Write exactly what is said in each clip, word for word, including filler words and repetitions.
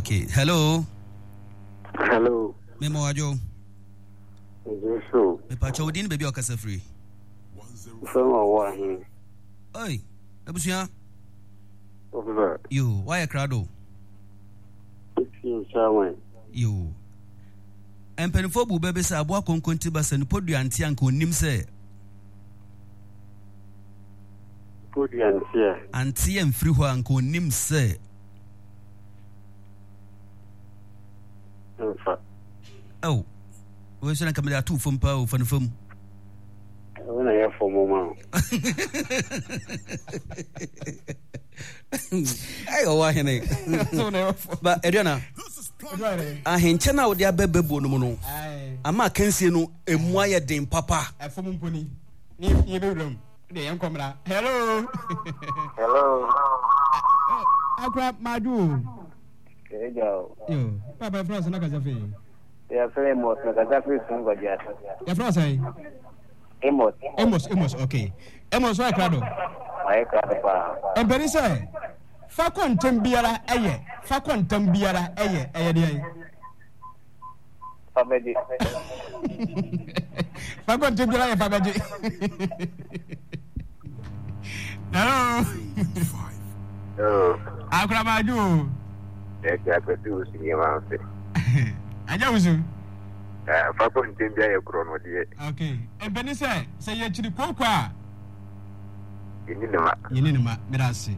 Okay, hello. Hello. Memo ajo. Yeso. Me pa chawdin baby okasa free. From wa hin. Oi, abusia. Over. You, why a crowd? You shawe. You. Empenfo bu bebe sa abo akonkonti basa ni podu anti anka onim se. Podu anti. Anti emfiri ho anka onim se. Infa. Oh. We should come there two from power for the film. When I have for mama. Hey, oh, I hene. But Adriana, I hinch now the baby bono. Ama kensi no emwa den papa. Afom poni. Ni ni bedroom. De yam komra. Hello. Hello. Akra madu. Ejo. Yo, papa France na kaza fe. Ya fe mo na kaza fe sun go dia. Ya France ai. Emos. Emos, Emos, okay. Emos wa krado. Ai krado pa. Emperi say. Fa kontam biara eye. Fa kontam biara eye. Eye de ai. Fa beji. Fa kontam biara eye fa beji. Hello. Oh. Akra madu. E ka pe tu si ni ma se. Aja wusu. Eh, fa ko ntembia ye kro no de. Okay. Emperi say, say ye chiri kokwa. Ini nema. Yini nema, mirasi.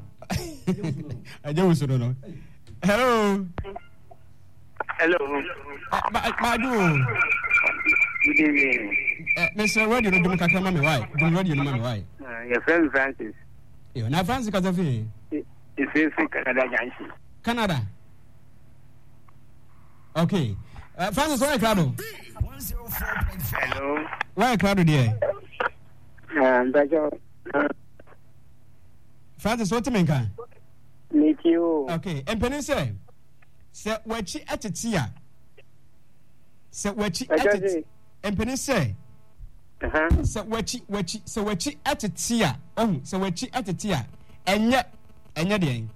Aja wusu no. Hello. Hello. Madu. Good evening. Eh, Mister Radio no dum kakra mama why? Dum radio no mama why? Uh, your friend Francis. Yo, na Francis kaza fi. Is in Canada Jansi. Canada. Okay. Uh, Francis, why crowd? Hello. Why crowd there? Um, Bajo. Francis, what you mean? Meet you. Okay. And Penny say, say what she at it here. Say what she at it. And Penny say, uh huh. say what she what she so what she at it here. Oh, so what she at it here. And yet, and yet, the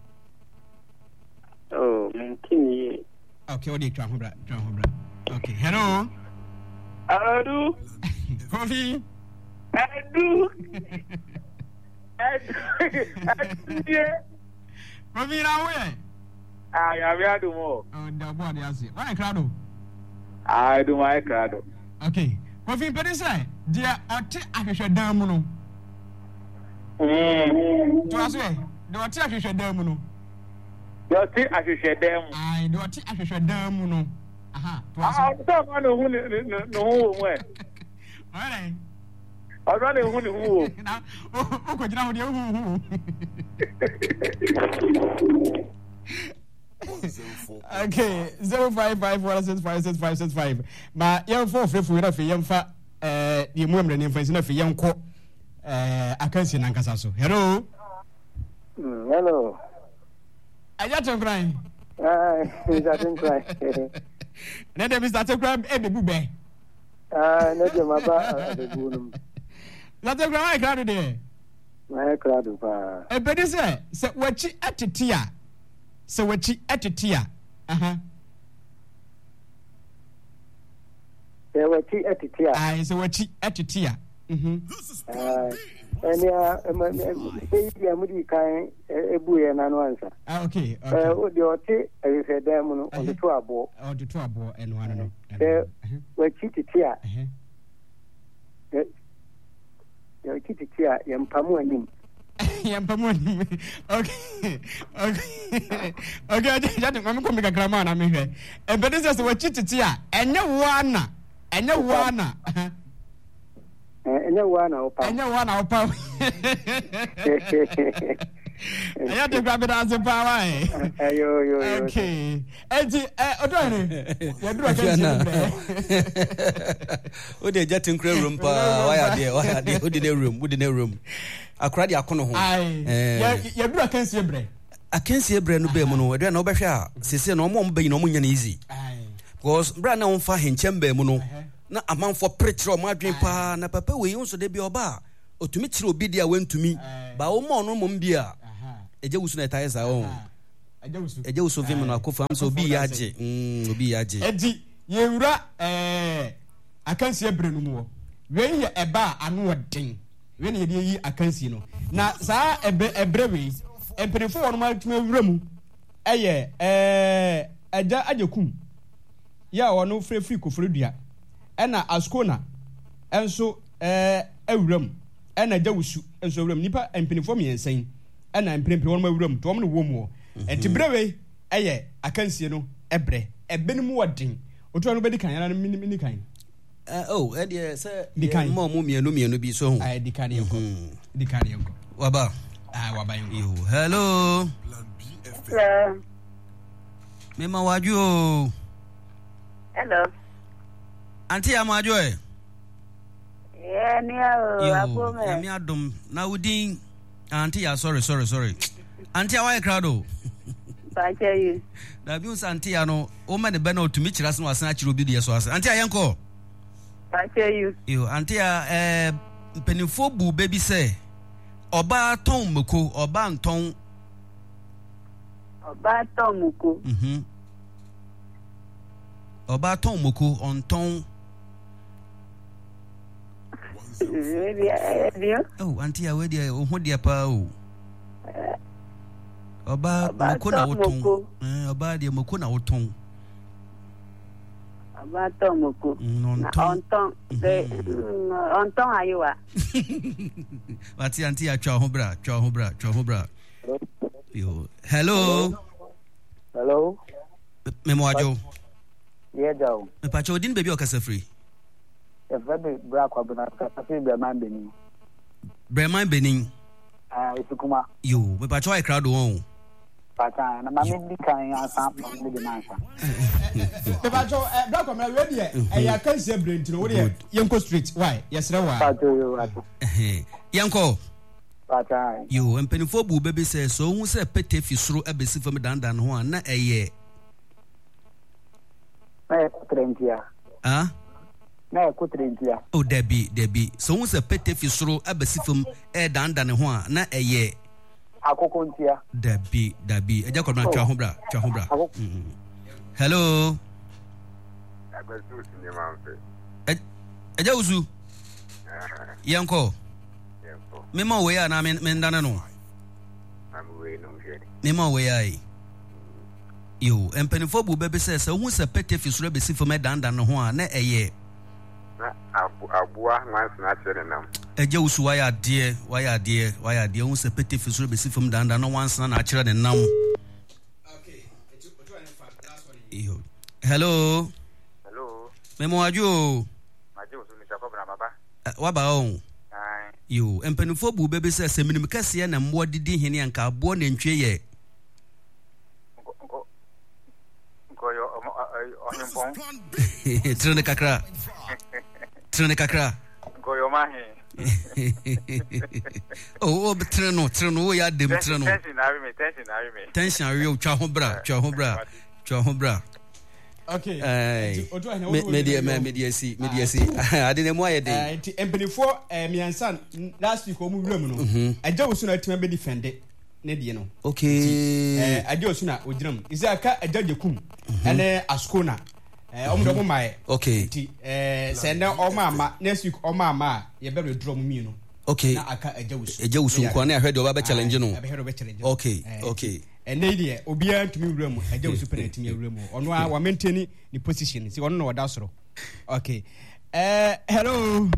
oh, Mintini. okay, what do you try, Hobra? Try, Hobra. Okay, hello. Adu. Coffee. Adu. Adu. Coffee now, where? I have to more. Oh, the body, I see. Why crowd? I do my crowd. Okay. Coffee, Penny say, dear, I'll take a damn no. Hmm. To us, do I take a damn no? You think I should share them? I do I take a damn no. Aha. I don't know who no where. All right. I don't know who. Now, oh, could you know who? Okay, zero five five four six five six five six five. Ma young four free for enough young fa uh the woman in face enough young co uh I can't see Nankasaso. Hello. Hello. I got to cry. Ah, he's at him cry. Let them start to cry a baby. Ah, not your mother. Let them cry crowd there. My crowd. A better say, so what she at it here. So what she at it here. Uh huh. There were tea at it here. I so what she at it here. Mhm. Ah, and yeah, baby, I'm really kind. A boy and an answer. Ah, okay. Uh, what the tea? I said, them on the two abo. Oh, the two abo and one. There were cheated here. You're cheated here. You're pamuanim. Yam pamoni. Okay. Okay. Okay, I just I'm going to make a grammar na me hwe. E be dey say we chiti here. Enye wana. Enye wana. Enye wana opa. Enye wana opa. Aya de grab it as a power. Ayo yo yo. Okay. Enti eh odo ni. Ya duro kan O de jetin kra room pa. Why are there? Why are there? Who did the room? Who did the room? Akra de akono ho. Eh. Ya ya duro kan sie bre. Akensi ebre no be mu no. E na obehwe a sese no mo mba yi no mo nya na easy. Because bra na won fa henkyem ba mu no. Na amanfo pretre o mo adwen pa na papa we yun so de bi oba. Otumi kire obi dia wantumi. Ba wo mo no mo mbia. Eje wusu na etai za o. eje uso vim no akofa am so obi yaje mm obi yaje edi yewura eh akansi ebre no mu we ye eba anu odin we ne ye yi akansi no na saa ebe ebre we empenefo wono ma tuma wura mu eye eh aja ajekum ya wono free free ko free dua ena askona enso eh awuram ena aja wusu enso awuram nipa empenefo mi ensan ena empenefo wono ma awuram to omno wo mu enti brewe eye akansi no ebre ebe mu odin otu anu be di kan yana mini kan eh oh e de se mo mo mienu mienu bi so ho ai di kan yanko di kan yanko waba ah waba yanko hello hello mema waju hello anti amaju e yeah ni o abo me mi adom na udin anti ya sorry sorry sorry anti awai crowd ba che na bi unsanti ya no o ma ne be na otumi kira se no asan akira obi de so ase anti ayenko ba che yo anti ya eh penifo bu baby say oba ton moko oba nton oba ton moko mhm oba ton moko onton oh anti ya we de o ho de pa o Oba moko na woton eh oba de moko na woton oba to moko na onton de onton ayiwa Wati anti atwa ho bra twa ho bra twa ho bra yo hello hello memo ajo yeah jaw me pa chodin baby okasa free e baby bra kwa bana ka fi be man benin Breman Benin ah isukuma yo me pa chwa crowd won pata na mama di kan asan mo de mansa te ba jo eh bra kwa me we de eh ya kan se brent no we de yanko street why yesre wa pata yo pata eh yanko pata yo empenifo bu bebe se so hu se pete fi soro abesi fam dandan ho na eye na kutrentia ah na kutrentia o debi debi so hu se pete fi soro abesi fam e dandan ho na eye akoko ntia dabi dabi eja ko na twa ho bra twa ho bra hello agbesu sinema mfe eja uzu yanko yanko mema we ya na me ndana no amwe no mjeni mema we ya yi yo empenifo bu bebe se se hu se pete fi soro besi fam dandan ho a na eye na abu abua nwansi na chere nam eje usu wa ya de wa ya de wa ya de hu se pete fi soro besi fam dandan no wansa na akira ne nam okay yo hello hello memo aju majo so ni takobra baba wa ba on ai yo empenifo bu bebe se se minim kase na mbo didi hene anka abo na ntwe ye ko ko yo onympon trene kakra trene kakra ko yo mahi oh oh treno treno ya dem treno tension na me tension na me tension yo twa ho bra twa ho bra twa ho bra okay eh media media si media si ade ne mo ayede eh ti empenifo eh miansan last week o mu wura mu no aja wo so na tima be defend ne die no okay eh aja wo so na ogiram isaka aja jekum ene askona eh omo do mai okay ti eh send o mama next week o mama ye be draw mu mi no okay na aka aja wo so aja wo so ko na ahwede oba be challenge no be be challenge okay okay ene die obia ntumi wura mu aja wo so penalty mi wura mu ono a wa maintain ni position si ono no wada soro okay eh hello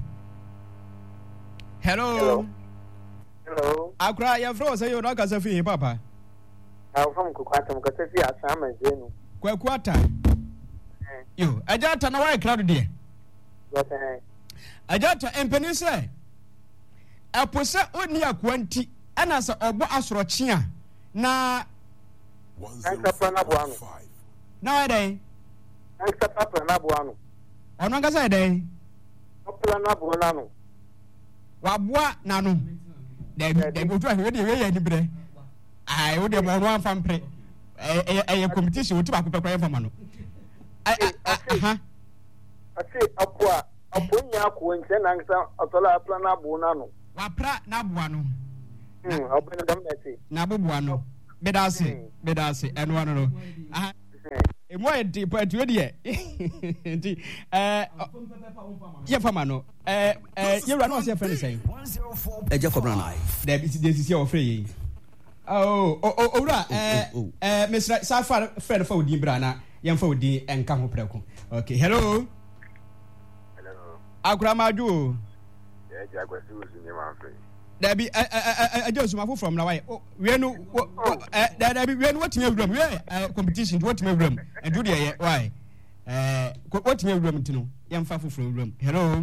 hello hello akra ya fro say you no ka say fi papa awu fam ko kwata mo ka se fi asama zenu kwa kwata yo aja ta na wa crowd die what eh aja ta empeni say aposa oni akwanti ana sa obo asoro chia na anka pana buano na wa dai anka papa na buano ono ga say dai papa na buano wa boa na no de de botu ahwe de we ya ni bre ai wo de mo no amfa mpre eh eh competition wo ti ba ko pe fa no aha ati apua aponya ko nche na nsa otola apla na buano no wa pra na boa no hmm obena dam na ti na boboa no bedase bedase eno ano no aha emo e di part we de nti eh ye fama no eh eh ye wura no se friend say eja kobra na da bi de sisi o frɛ yi oh oh owura eh eh Mister Safa friend fa odin bra na ye mfa odin enka ho preko okay hello hello akura maju yeah jagwasi usunye manfrey there be I just my from now why we no there be we what me room we competition what me room and do there why eh what me room tino yam fa from room hello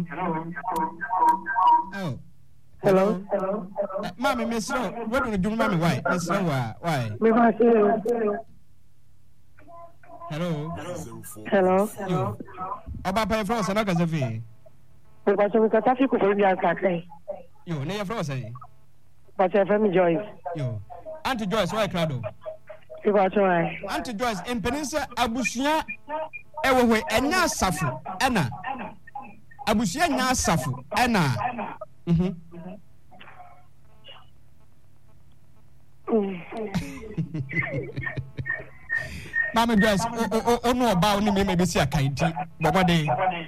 oh hello hello mama miss no what do you mama why miss no why me va ser hello hello hello aba pa from sana ka zafi me va ser ka tafi ku foi ya sakai yo na ya from say but I from Joyce yo Auntie Joyce why crowd me va ser ai Auntie Joyce in penisa abusua ewo hwe enya asafo ena abusua nya asafo ena mhm Mama Joyce o o no ba oni me me besi akaiti bobode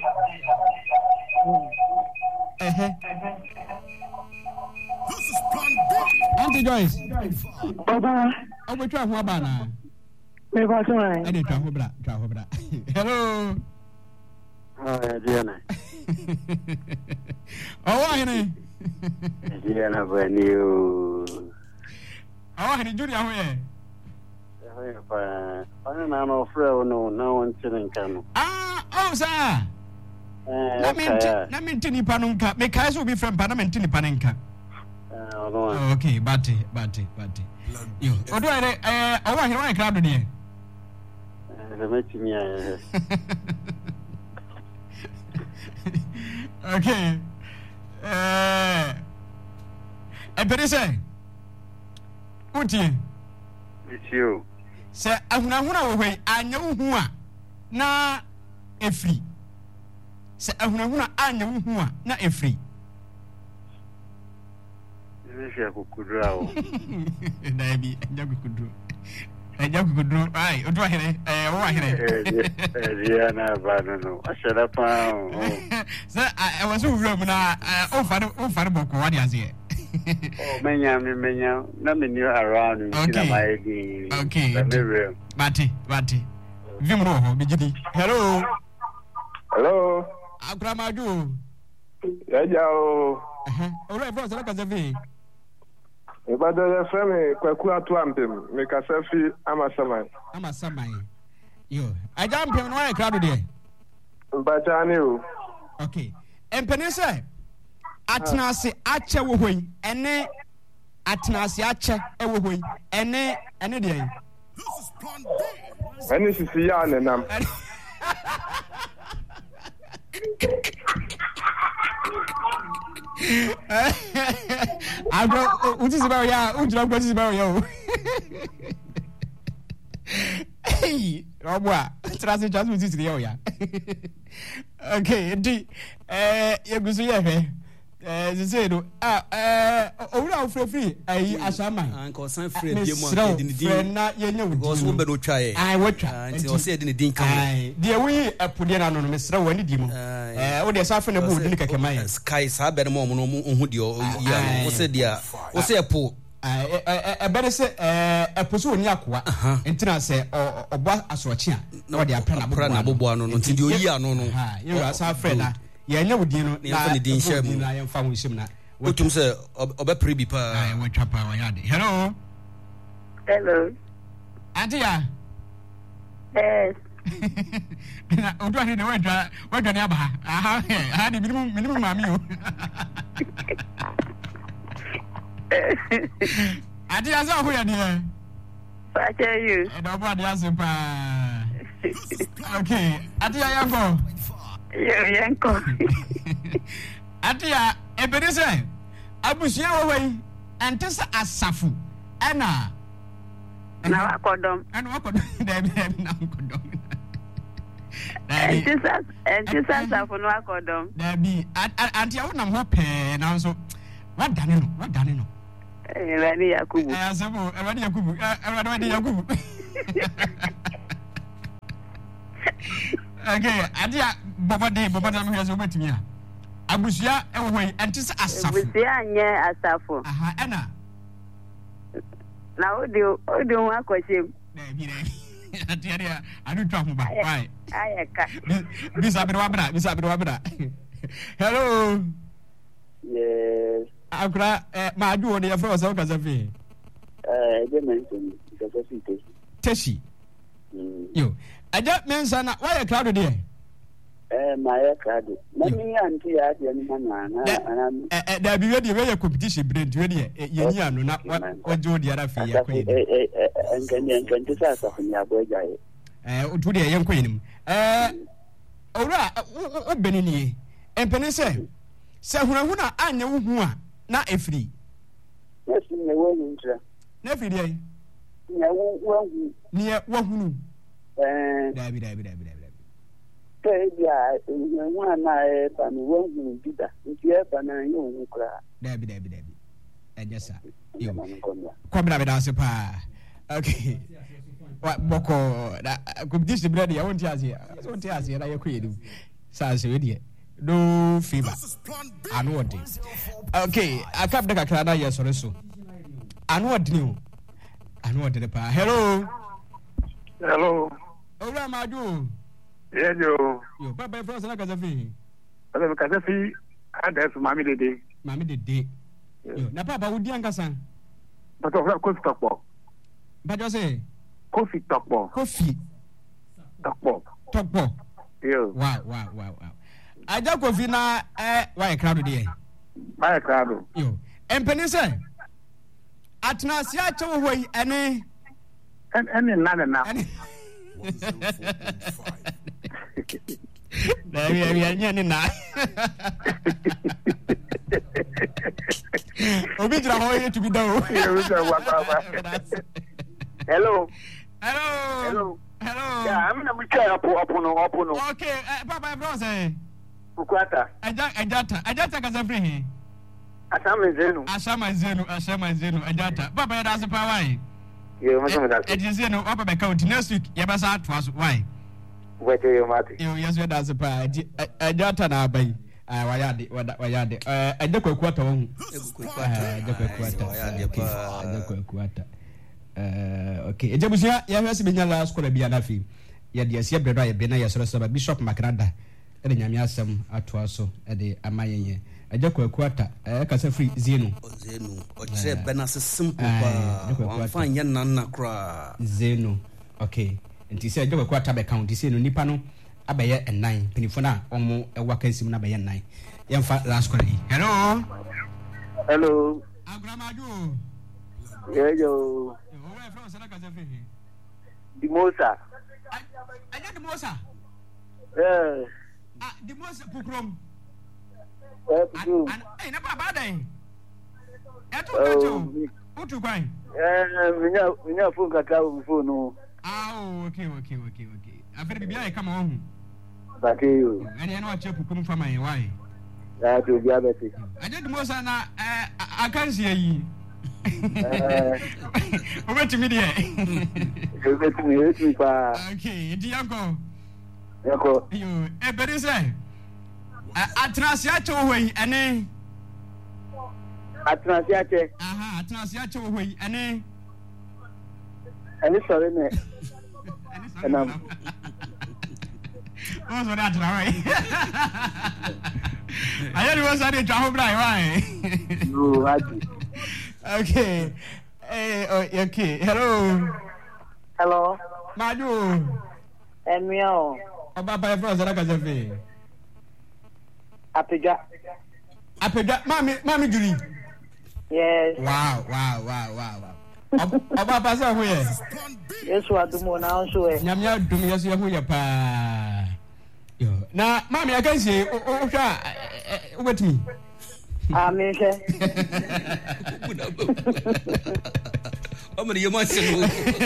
eh eh Auntie Joyce baba o be twa ho aba na me va ser ai e de twa ho bra twa ho bra hello ah Diana oh ahene Diana baniu oh ahene junior ho ye Ano na no frɛ no na won tinin kanu. Ah, oh sir. Eh. Na minti na minti ni panunka. Me kai so bi frɛ pa na minti ni panenka. Eh, ono. Okay, bati, bati, bati. Yo, odo ere eh owa hero e crowd de. Eh, metimi eh. Okay. Eh. E perese. Uti. It's you. Sɛ ahunahuna wɔ hɔ yi anya wo hu a na efiri sɛ ahunahuna anya wo hu a na efiri This is kukudura o. na bi anya kukuduro anya kukuduro ai odo ahere eh wo ahere Eh dia na ba no no. Ashara pa o. sɛ e wɔ so wura mu na o fa o fa bɔkɔ wa de aze Oh, menya me menya na me new around in Okay. my ID. Okay. Room. bati bati vim ro ho bigidi hello Hello. akramaju Ya jao. eh ora e bro sɛ ka zavi Ibado ya frame kwaku atu ampem. Me ka selfie amasaman. ama saman yo aja mpem no wa crowd de Mbacha ni o. okay empene sɛ atenase akyɛ wɔ hɔ yi ɛne atenase akyɛ ɛwɔ hɔ yi ɛne ɛne deɛ yi Ani sisi ya ne nam. agro uti se ba ya uti na gbo se ba ya o hey robwa trase just uti se ya o ya okay di eh yegusu ye hwe eh ze do ah eh owura ofrefri ayi asama anko san frɛ bie mu a de ne din friend na ye nya because wo be no twa ye ai watwa nti o se de ne din ka ai de wi apode na no no mesra wani di mu eh wo de sa fa na bu di keke mai sky sa be no mo no hu de o ya wo se dia wo se epo eh eh eh bere se eh epo so oni akoa entina se obo asoche a na wo de apra na apra na bobo ano no nti de oyi ano no ha ye wa sa friend na ye nya wodi no na fa ne din share mu na ye fa wo shim na wotum sɛ ɔbɛpere bi paa ai watwa pa wa ya de hello Hello. adia Yes. na odo ani na watwa watwa ne aba ha aha ha de minimum minimum mami o adia za ho ya ne What are you? e do ba dia se pa okay adia ya go Yo, yanko. adia ebere se abusua wo wai ante se asafu ana Na wakodom. ana wakodom da bi na wakodom Entisa entisa safu no wakodom. da bi anti awo nam ho pe na so wadane no wadane no Ewani Yakubu. Eh asemo Ewani Yakubu. Ewani Yakubu. Okay, adia baba de baba na me so betimi a. Abusia ewo hoi enti se asafo. Abusia nye asafo. Aha, ena. Na odi odi ho akwashem. Na bi na. Adia dia adu twa ho ba. Why? Ayeka. Bisa bi wabra, bisa bi wabra. Hello. Yes. Akra eh ma adu woni afro so ka safi. Eh, je mention because it is. Teshi. Yo. Aja mensa na why crowd there? Eh, my card. Mami anti ya dia ni mana na. Eh eh da bi we dey we competition brain we dey ye ni anu na ojo di ara fi ya koyi. Eh eh eh ngani ngani sa sa ko nya bo jaye. Eh otu dey ye koyi nim. Eh owura o beni ni. Empene se se hunahuna anya wo hu a na efiri. Yes, me wo ni ntra. Na efiri dey. Nya wo wo hu. Ni wo hunu. Eh, da bi da bi da bi da bi. Pe dia nwa na e pa ni wo hu bida. Nti e pa na yo hu kra. Da bi da bi da bi. Eje sa. Yo. Kwa bra be da se pa. Okay. Wa boko da competition bread ya wonti ase. So wonti ase na ye koyedu. Sa se we die. No fever. Anu odi. Okay, akap de kakra na ye sore so. Anu odi ni o. Anu odi pa. Hello. Hello. Owura madu. Yeah, yo. Yo, papa France na kazafi. Papa kazafi address mami dede. Mami dede. Yo, na papa udi angasa. But of course tokpo. But you say Kofi tokpo. Kofi Tokpo. Tokpo. Yo. Wow, wow, wow, wow. Aja Kofi na eh why crowd there? Why crowd? Yo. Empeni say atna si acha wo hoi ene En en na na. Na bi bi anya ni na. Obi jira ho ye to be down. Hello. Hello. Hello. Hello. Yeah, I'm na mcha apo apo no apo no. Okay, uh, papa bro say. Ukwata. Aja ajata, ajata kaza free he. Asama zenu. Asama zenu, asama zenu, ajata. Papa ya dance pa why? Yo, masama da. Agency no papa be count next week. Ya basa atwa so why? Wete yo mate. Yo, yes we dance pa. Ajata na abai. Ah, wayade, wayade. Eh, aja kwa kwata won. Aja kwa kwata. Wayade pa. Aja kwa kwata. Uh, okay, ejabusia ya hwese benya la skola bia na fi ya de asia bredo ya bena ya soro saba Bishop Makrada e de nyame asem atoa so e de amayenye eja kwa kwata e kasa free zenu zenu o che bena se simple pa wan fan yen nan na kra zenu. Okay, enti se eja kwa kwata be count se no nipa no abaye nine penifo na omo e waka sim na abaye nine yemfa la skola yi. Hello. Hello. Agramadu. Yeah, yo. Dimosa. Aja Dimosa. Eh. Ah, Dimosa Pukrom. Eh, Pukrom. Eh, na baba dai. Eto kacho. Utu kwai. Eh, minya minya phone kaka u phone. Ah, okay, okay, okay, okay. Afere bibia e kama ohu. Bate yo. Ani eno ache Pukrom fama e why? Ah, to bia bete. Aja Dimosa na eh akansi yi. Obetimi de. Obetimi, obetimi pa. Okay, di yanko. Yanko. Yo, e bere say. Atrasia cho hoi ane. Atrasia che. Aha, atrasia cho hoi ane. Ani sorry ne. Enam. Oh, so that right. I heard was at travel blind, why? No, happy. Okay. Hey, oh, okay. Hello. Hello. Madu. Emio. Oba pa efro zara ka zefe. Apega. Apega, mami, mami Julie. Yes. Wow, wow, wow, wow, wow. Oba pa sa hu ye. Yesu adumo na nso e. Nyame adum yesu ye hu ye pa. Yo. Na mami akansi o o hwa obetimi. Amen. I'm going to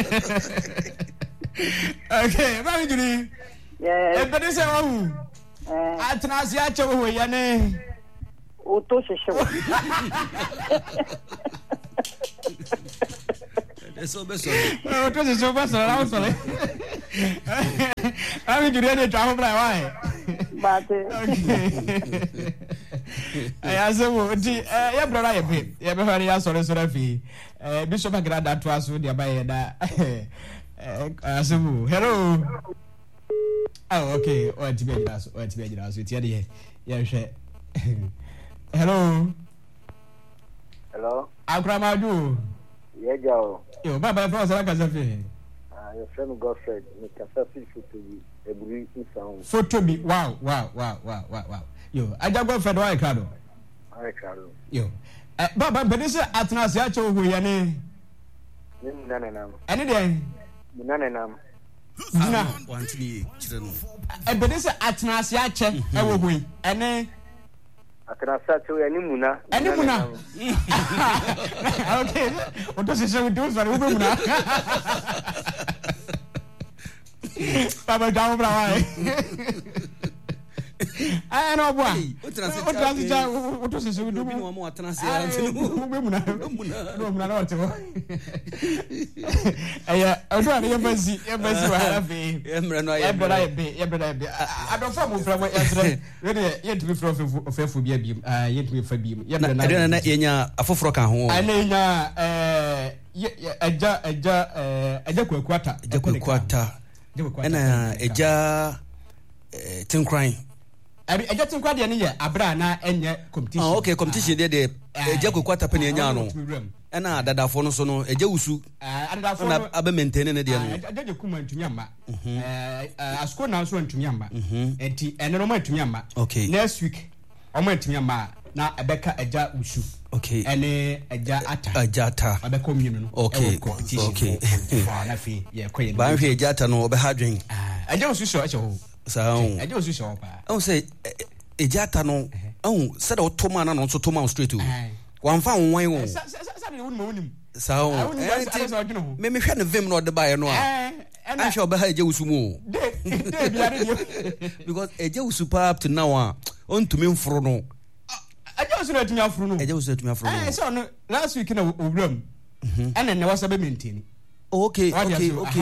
Okay, mami Julie. Yeah. E bede se wahu. Eh. Atrasi ache wo ya ne. O to sese. so be sorry oh to se so be sorry la sorry ami jure ne travel plan why Mate. I aso di eh ya brother ye be ye be fari ya sorry sorry fi eh Bishop Agrada to aso dia ba ye da eh aso hello. Oh, okay. Oh, it's better. Oh, it's better. So it's here. Yeah, sure. Hello. Hello. Akramadu. Yeah, Joe. Yo, baba from Sakasafi. Ah, your friend Godfrey, me Kasafi photo bi, eburi sound. Photo bi. Wow, wow, wow, wow, wow, wow. Yo, aja Godfrey wa Ekrado. Ah, Ekrado. Yo. Eh, baba, but this atna se acho hu ya ne. Ni nana nam. Ani de. Ni nana nam. na want ni chire no e be this atna se ache e wo hu ene Atna se ache ya ni muna. Ani muna. Okay. Oto se se do so wo muna. Baba down bra why. Ah no boy. O transit o to se se do no mo atnase ya ntino wo muna. No muna na oto. Aya, o do na yebasi, yebasi wa hafi. Emre no ya. Ebra ya be, ebra ya be. Adofo mo fra mo yesre. We de yentumi fra ofefu bia biem. Ah yentumi fa biem. Yebra na na na yenya afoforo ka ho. Ana yenya eh eja eja eh eja kwakwata. Eja kwakwata. Ena eja tinkran. Abi eja tinkran de ne ye abra na enye competition. Ah okay, competition de de eja kwakwata pe ne nya no. Ena dadafo no so no eja usu. Ah dadafo no abe maintain ne de no. Eja de kuma ntumi amba. Eh asko na so ntumi amba. Enti ene no ma ntumi amba. Next week omo ntumi amba na ebeka eja usu. Okay. Ene eja ata. Eja ata. Abeka ominu no. Okay. Okay. Na fi ye koye. Ba hwe eja ata no obe hadwen. Ah eja usu so eche ho. Sa on. Eja usu so pa. On say eja ata no on said o to man no so to man straight o. Wan fa won won. Sa sa sa ne won mo nim. Sa on. Me me hwe ne vim no de ba ye no a. I'm sure obe ha eja usu mo. De de bia de. Because eja usu pa up to now a on to me mfro no. Eja usu na tumi afuru no. Eja usu na tumi afuru no. Eh so no last week na owram. Ana na wasa be maintain. Okay, okay, okay.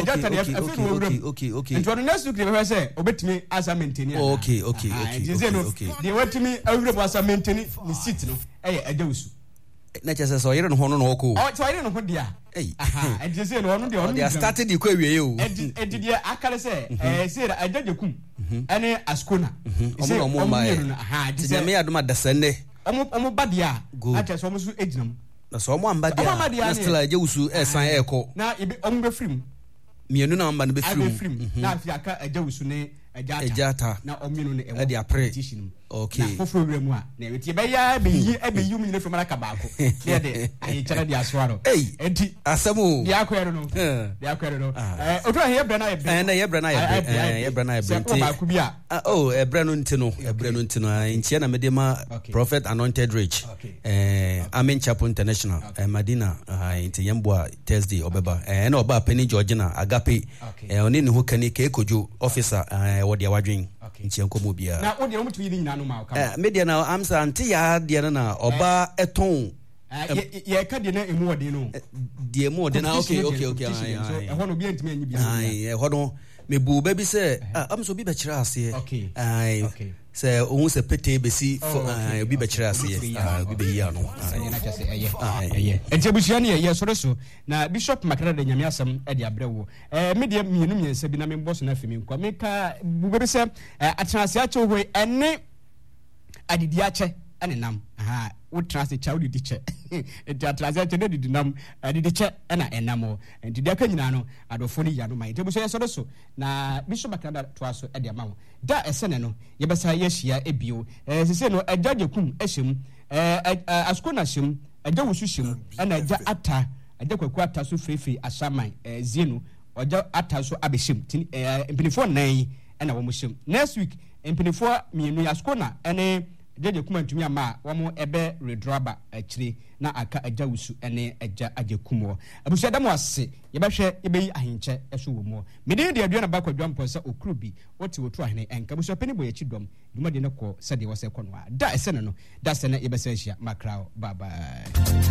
Okay, okay, okay. And for the next week, they say, "Obetimi as a maintain." Okay, okay, okay, okay. They want me every was a maintain the seat. No, eh, I do so. Na chese so yere no hono no ko. Oh, so I don't know dia. Eh, aha, I just say no no dia. They started the kwa wie o. Eh, eh dia akale say, eh say I just kum. Ene askona. Omo omo mai. Aha, dis me adoma dasende. Omo omo badia. Ati so omo so eginam. Na so omo amba dia. Na still aje usu esan eko. Na ibe omo be film. Mienu na amba no be film. Na afi aka aje usu ne ejata. Na ominu ne e dia pre. Okay. Na fofo wremu a na weti be ya be yi e be yi mu ne from aka baako. Na de ayi chara dia soaro. Enti asemu. Dia akwere no. Dia akwere no. Eh odo he bra na e bra. Eh na ye bra na ye bra. Eh ye bra na ye bra. Se baako bi a. Oh, e bra no ntino, e bra no ntino. Ntia na me ma Prophet Anointed Rich. Eh Amen Chapel International. Eh Madina. Ah nti yemboa Thursday obeba. Eh na oba Penny Georgina Agape. Eh oni ne ho kani ke ekojo officer eh wo dia wadwen. Ntia nkomo bia. Na wo dia mo tumi nyina no ma ka. Eh media na amsa anti ya dia na oba eton eh ye ka dia na emu ode no. Dia emu ode na okay okay okay. Eh ho no bia ntimi anyi bia. Ai eh ho no me bu ba bi se amso bi be kira ase. Ai se ohun se pete be si obi be kira ase. Ah obi be yi ano. Ai na kase eye. Eye. Enti abusia ne ye soro so na Bishop Makara de nyame asem e de abrewo. Eh media mienu miensa bi na me boss na afimi nkwa me ka bu be se atenase ache ho ene adidi ache ene nam. Aha wo transit cha wo di che. Enti atenase ache ne di nam adidi che ena enamo. Enti de aka nyina no adofo ni ya no mai. Enti abusia ye soro so na Bishop Makara to aso e de amawo. Da esene no ye besa ye hia ebio. Eh sese no ajaje kum ehyem. Eh askona hyem, aja wusu hyem, ena aja ata, aja kwaku ata so frefe asaman eh zienu, aja ata so abehyem. Eh mpinifo nan ena wo mo hyem. Next week mpinifo mienu askona ene jeje kuma ntumi ama wo mo ebe redroba akire na aka aja wusu ene aja aje kumo. Abusu da mo ase ye behwe ye beyi ahenche eso wo mo. Mede de aduana ba kwadwa mponsa okrubi woti wotu ahene enka busu pani boye chidom duma de ne ko sade wo se kono a da ese no da se na ye besa hia makrao bye bye.